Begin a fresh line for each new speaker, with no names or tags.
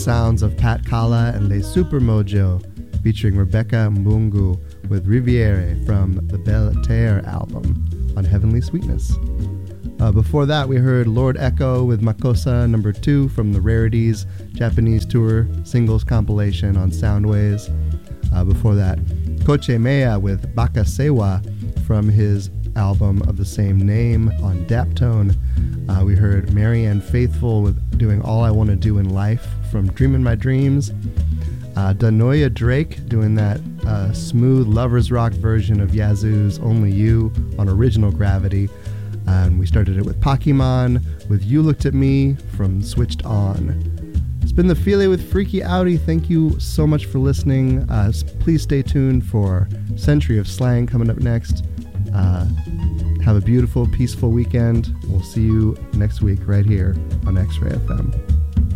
sounds of Pat Kala and Les Super Mojo, featuring Rebecca Mbungu with Riviere from the Belle Terre album on Heavenly Sweetness. Before that, we heard Lord Echo with Makosa No. 2 from the Rarities Japanese Tour singles compilation on Soundways. Before that, Koche Mea with Bakasewa from his album of the same name on Daptone. We heard Marianne Faithfull with Doing All I Want to Do in Life from Dreamin' My Dreams. Danoya Drake doing that smooth lovers rock version of Yazoo's Only You on Original Gravity. And we started it with Pokemon with You Looked at Me from Switched On. It's been the File with Freaky Audi. Thank you so much for listening. Please stay tuned for Century of Slang coming up next. Have a beautiful, peaceful weekend. We'll see you next week right here on X-Ray FM.